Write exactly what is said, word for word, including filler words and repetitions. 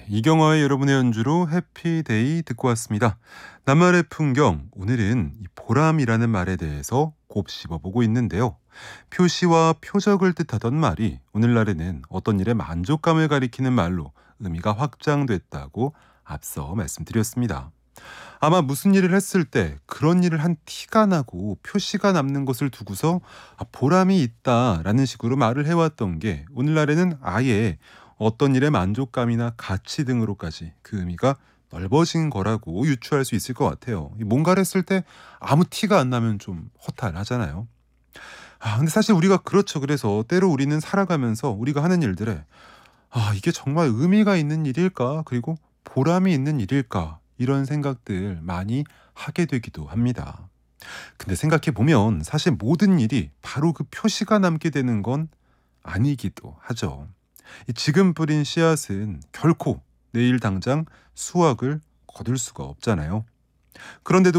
이경화의 여러분의 연주로 해피데이 듣고 왔습니다. 낱말의 풍경, 오늘은 이 보람이라는 말에 대해서 곱씹어보고 있는데요. 표시와 표적을 뜻하던 말이 오늘날에는 어떤 일의 만족감을 가리키는 말로 의미가 확장됐다고 앞서 말씀드렸습니다. 아마 무슨 일을 했을 때 그런 일을 한 티가 나고 표시가 남는 것을 두고서 아, 보람이 있다라는 식으로 말을 해왔던 게 오늘날에는 아예 어떤 일의 만족감이나 가치 등으로까지 그 의미가 넓어진 거라고 유추할 수 있을 것 같아요. 이 뭔가를 했을 때 아무 티가 안 나면 좀 허탈하잖아요. 아, 근데 사실 우리가 그렇죠. 그래서 때로 우리는 살아가면서 우리가 하는 일들에 아, 이게 정말 의미가 있는 일일까? 그리고 보람이 있는 일일까? 이런 생각들 많이 하게 되기도 합니다. 근데 생각해 보면 사실 모든 일이 바로 그 표시가 남게 되는 건 아니기도 하죠. 이 지금 뿌린 씨앗은 결코 내일 당장 수확을 거둘 수가 없잖아요. 그런데도